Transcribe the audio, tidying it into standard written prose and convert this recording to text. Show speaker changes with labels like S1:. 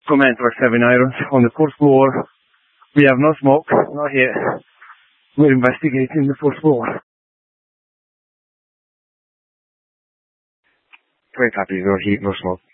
S1: Comment our 7 irons on the fourth floor. We have no smoke, not yet. We're investigating the fourth floor. 20 copies, no heat, no smoke.